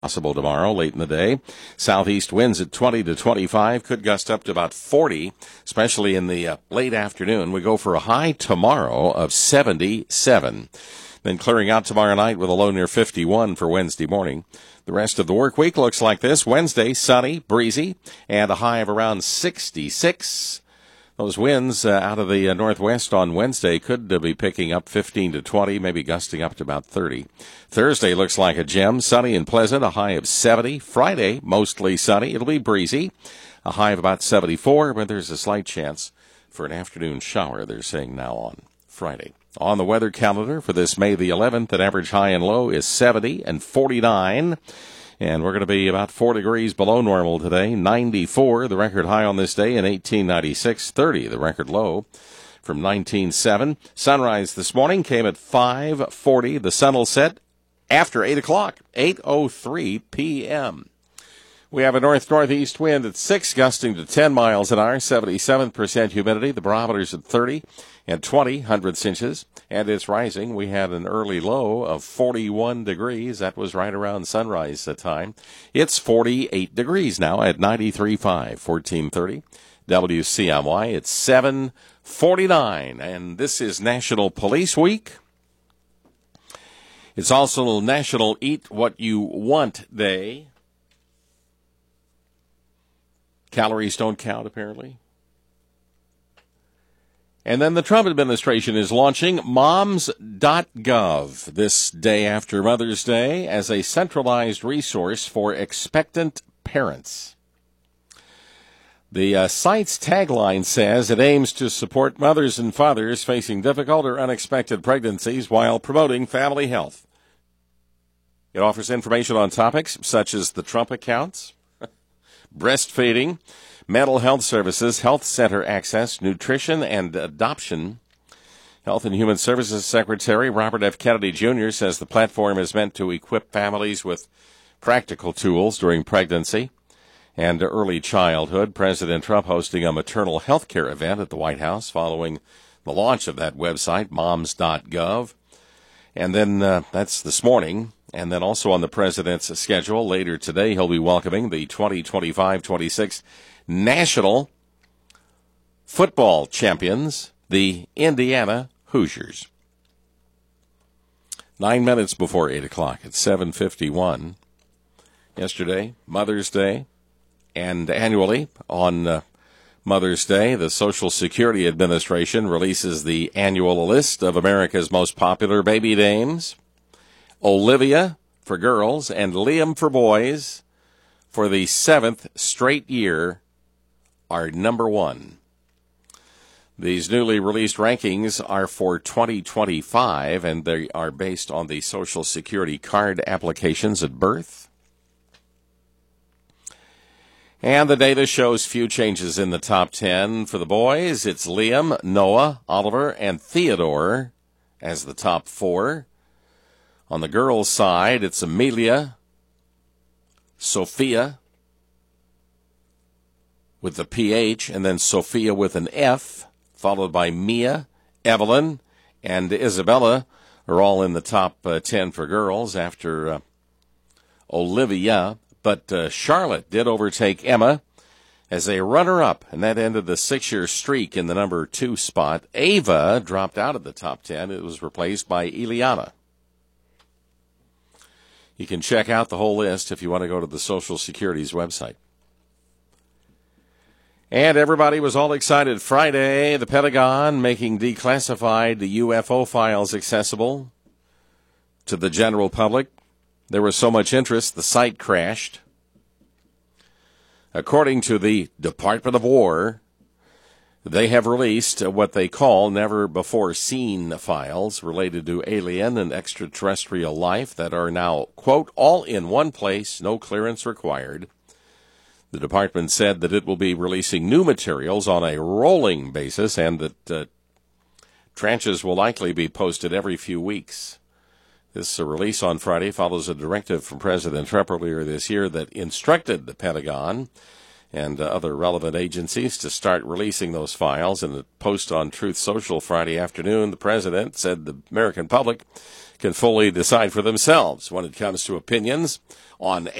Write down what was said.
Possible tomorrow, late in the day. Southeast winds at 20 to 25, could gust up to about 40, especially in the late afternoon. We go for a high tomorrow of 77. Then clearing out tomorrow night with a low near 51 for Wednesday morning. The rest of the work week looks like this. Wednesday, sunny, breezy, and a high of around 66. Those winds out of the northwest on Wednesday could be picking up 15 to 20, maybe gusting up to about 30. Thursday looks like a gem, sunny and pleasant, a high of 70. Friday, mostly sunny. It'll be breezy, a high of about 74, but there's a slight chance for an afternoon shower, they're saying now on Friday. On the weather calendar for this May the 11th, an average high and low is 70 and 49. And we're going to be about 4 degrees below normal today. 94, the record high on this day in 1896. 30, the record low from 1907. Sunrise this morning came at 5:40. The sun will set after 8 o'clock, 8:03 p.m. We have a north-northeast wind at 6, gusting to 10 miles an hour, 77% humidity. The barometer's at 30 and 20 hundredths inches, and it's rising. We had an early low of 41 degrees. That was right around sunrise time. It's 48 degrees now at 93.5, 1430. WCMY, it's 7:49, and this is National Police Week. It's also National Eat What You Want Day. Calories don't count, apparently. And then the Trump administration is launching moms.gov this day after Mother's Day as a centralized resource for expectant parents. The site's tagline says it aims to support mothers and fathers facing difficult or unexpected pregnancies while promoting family health. It offers information on topics such as the Trump accounts, breastfeeding, mental health services, health center access, nutrition, and adoption. Health and Human Services Secretary Robert F. Kennedy Jr. says the platform is meant to equip families with practical tools during pregnancy and early childhood. President Trump hosting a maternal health care event at the White House following the launch of that website, moms.gov. And then that's this morning. And then also on the president's schedule later today, he'll be welcoming the 2025-26 National Football Champions, the Indiana Hoosiers. 9 minutes before 8 o'clock at 7:51. Yesterday, Mother's Day, and annually on Mother's Day, the Social Security Administration releases the annual list of America's most popular baby names. Olivia for girls and Liam for boys for the 7th straight year are number one. These newly released rankings are for 2025, and they are based on the Social Security card applications at birth. And the data shows few changes in the top 10. For the boys, it's Liam, Noah, Oliver, and Theodore as the top 4. On the girls' side, it's Amelia, Sophia with the PH, and then Sophia with an F, followed by Mia, Evelyn, and Isabella are all in the top 10 for girls after Olivia. But Charlotte did overtake Emma as a runner-up, and that ended the 6-year streak in the number 2 spot. Ava dropped out of the top 10. It was replaced by Eliana. You can check out the whole list if you want to go to the Social Security's website. And everybody was all excited Friday. The Pentagon making declassified UFO files accessible to the general public. There was so much interest, the site crashed. According to the Department of War, they have released what they call never-before-seen files related to alien and extraterrestrial life that are now, quote, all in one place, no clearance required. The department said that it will be releasing new materials on a rolling basis and that tranches will likely be posted every few weeks. This release on Friday follows a directive from President Trump earlier this year that instructed the Pentagon and other relevant agencies to start releasing those files. In a post on Truth Social Friday afternoon, the president said the American public can fully decide for themselves when it comes to opinions on